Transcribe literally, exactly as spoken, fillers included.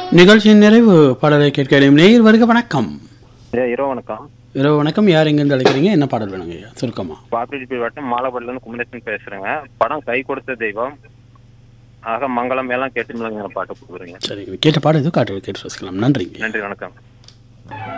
நிகழ்ச்சியின் நிறைவு பாடலை கேட்க நேயர் வருக. வணக்கம். இரவு வணக்கம். இரவு வணக்கம். யார் எங்கிருந்து அழைக்கிறீங்க? என்ன பாடல் வேணுங்க ஐயா? சுருக்கமா. பாப்பிடி வட்டம் மாலப்பட்டில இருந்து குமரேசன் பேசுறேங்க. படம் கை கொடுத்த தெய்வம் ஆக மங்களம் எல்லாம் கேட்டு பாட்டு கொடுக்குறீங்க. சரி, கேட்ட பாடம் எதுவும் காட்டு கேட்டு ரசிக்கலாம். நன்றி. நன்றி, வணக்கம்.